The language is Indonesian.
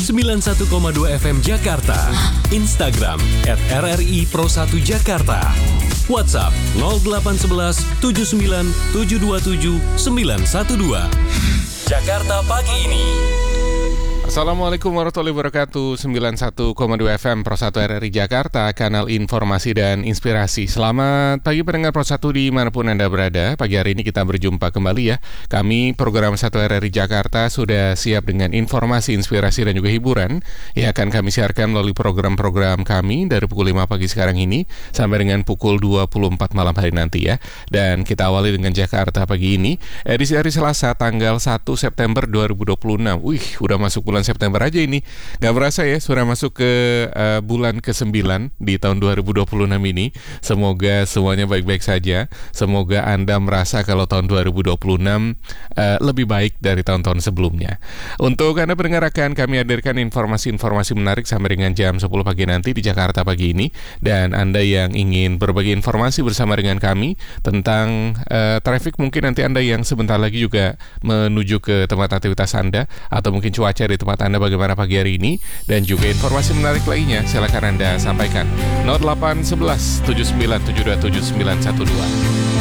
91,2 FM Jakarta. Instagram @RRI Pro 1 Jakarta. WhatsApp 0811 79 727 912. Jakarta pagi ini. Assalamualaikum warahmatullahi wabarakatuh. 91,2 FM Pro 1 RRI Jakarta, kanal informasi dan inspirasi. Selamat pagi pendengar Pro 1 dimanapun Anda berada. Pagi hari ini kita berjumpa kembali ya. Kami program 1 RRI Jakarta sudah siap dengan informasi, inspirasi dan juga hiburan yang akan kami siarkan melalui program-program kami dari pukul 5 pagi sekarang ini sampai dengan pukul 24 malam hari nanti ya. Dan kita awali dengan Jakarta pagi ini, edisi hari Selasa tanggal 1 September 2026. Wih, udah masuk bulan September aja ini. Gak berasa ya, sudah masuk ke bulan ke-9 di tahun 2026 ini. Semoga semuanya baik-baik saja. Semoga Anda merasa kalau tahun 2026 lebih baik dari tahun-tahun sebelumnya. Untuk Anda pendengar akan kami hadirkan informasi-informasi menarik sampai dengan jam 10 pagi nanti di Jakarta pagi ini. Dan Anda yang ingin berbagi informasi bersama dengan kami tentang traffic, mungkin nanti Anda yang sebentar lagi juga menuju ke tempat aktivitas Anda, atau mungkin cuaca di tempat Anda bagaimana pagi hari ini, dan juga informasi menarik lainnya, silakan Anda sampaikan 0811 79 727 912.